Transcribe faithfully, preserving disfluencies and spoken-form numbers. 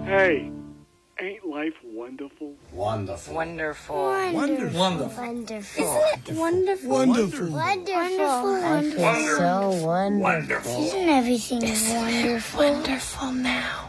Hey, ain't life wonderful? Wonderful. Wonderful. Wonderful. Wonderful. Wonderful. Isn't it wonderful? Wonderful. Wonderful. I feel so wonderful. Isn't everything wonderful? Wonderful now.